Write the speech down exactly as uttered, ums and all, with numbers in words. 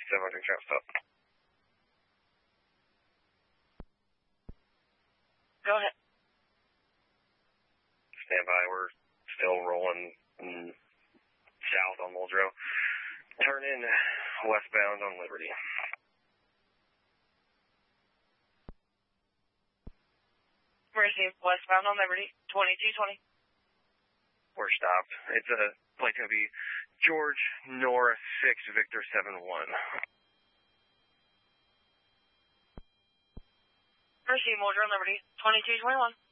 seven hundred trap stop. Go ahead. Stand by. We're still rolling south on Muldrow. Turn in westbound on Liberty. Receive westbound on Liberty, twenty-two twenty. We're stopped. It's a place going to be George North six Victor seven one. Receive Muldrow Liberty, twenty-two twenty-one.